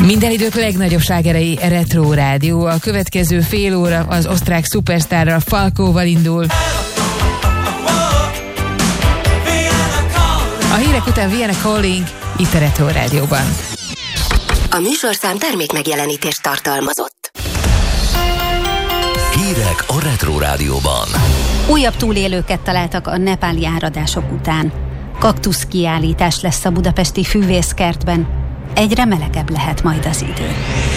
Minden idők legnagyobb slágerei Retro Rádió. A következő fél óra az osztrák szupersztárral, Falkóval indul. A hírek után Vienna Calling itt a Retro Rádióban. A műsorszám termék megjelenítést tartalmazott. Hírek a Retro Rádióban. Újabb túlélőket találtak a nepáli áradások után. Kaktusz kiállítás lesz a budapesti Fűvészkertben. Egyre melegebb lehet majd az idő.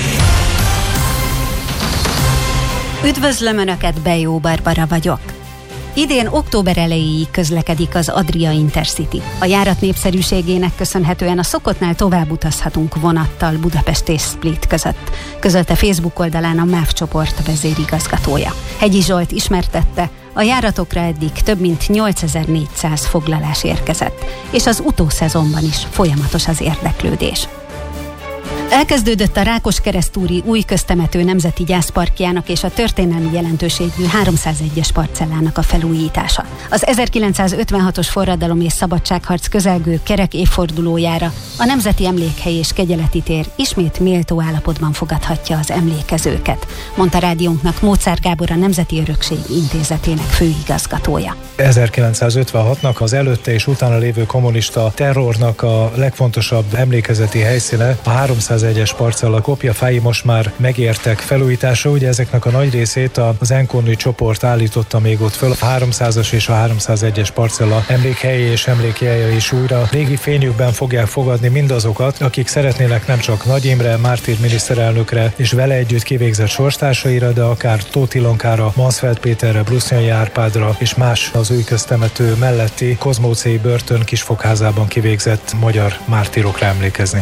Üdvözlöm Önöket, Bejó Barbara vagyok. Idén október elejéig közlekedik az Adria Intercity. A járat népszerűségének köszönhetően a szokottnál tovább utazhatunk vonattal Budapest és Split között, közölte Facebook oldalán a MÁV csoport vezérigazgatója. Hegyi Zsolt ismertette, a járatokra eddig több mint 8400 foglalás érkezett, és az utószezonban is folyamatos az érdeklődés. Elkezdődött a Rákoskeresztúri új köztemető nemzeti gyászparkjának és a történelmi jelentőségű 301-es parcellának a felújítása. Az 1956-os forradalom és szabadságharc közelgő kerek évfordulójára a Nemzeti Emlékhely és Kegyeleti tér ismét méltó állapotban fogadhatja az emlékezőket, mondta rádiónknak Móczár Gábor, a Nemzeti Örökség Intézetének főigazgatója. 1956-nak az előtte és utána lévő kommunista terrornak a legfontosabb emlékezeti helyszíne a 301-es parcella kopjafái most már megértek felújításra. Ugye ezeknek a nagy részét az Enkonnyi csoport állította még ott föl. A 300-as és a 301-es parcella emlékhelyi és emlékjelje is újra régi fényükben fogják fogadni mindazokat, akik szeretnének nem csak Nagy Imre, mártír miniszterelnökre és vele együtt kivégzett sorstársaira, de akár Tóth Ilonkára, Mansfeld Péterre, Brusnyai Árpádra és más az új köztemető melletti Kozmócéi börtön kisfogházában kivégzett magyar mártírokra emlékezni.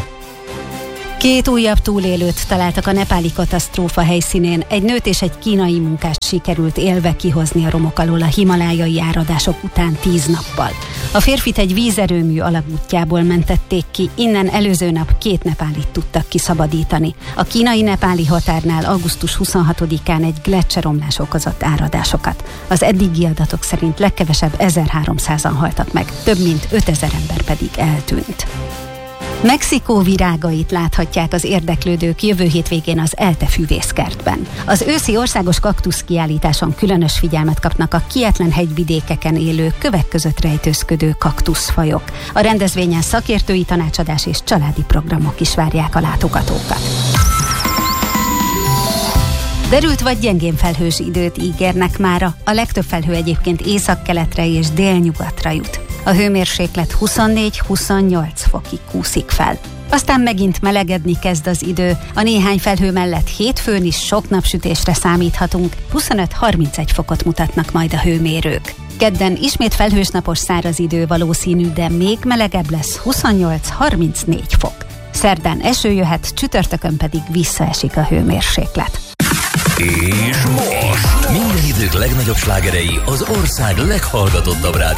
2 újabb túlélőt találtak a nepáli katasztrófa helyszínén. Egy nőt és egy kínai munkást sikerült élve kihozni a romok alól a himalájai áradások után 10 nappal. A férfit egy vízerőmű alagútjából mentették ki, innen előző nap 2 nepálit tudtak kiszabadítani. A kínai-nepáli határnál augusztus 26-án egy gleccseromlás okozott áradásokat. Az eddigi adatok szerint legkevesebb 1300-an haltak meg, több mint 5000 ember pedig eltűnt. Mexikó virágait láthatják az érdeklődők jövő hétvégén az ELTE Fűvészkertben. Az őszi országos kaktusz kiállításon különös figyelmet kapnak a kietlen hegyvidékeken élő, kövek között rejtőzködő kaktuszfajok. A rendezvényen szakértői tanácsadás és családi programok is várják a látogatókat. Derült vagy gyengén felhős időt ígérnek mára, a legtöbb felhő egyébként északkeletre és délnyugatra jut. A hőmérséklet 24-28 fokig kúszik fel. Aztán megint melegedni kezd az idő, a néhány felhő mellett hétfőn is sok napsütésre számíthatunk, 25-31 fokot mutatnak majd a hőmérők. Kedden ismét felhős napos száraz idő valószínű, de még melegebb lesz, 28-34 fok. Szerdán eső jöhet, csütörtökön pedig visszaesik a hőmérséklet. És most minden idők legnagyobb slágerei az ország leghallgatottabb rádió.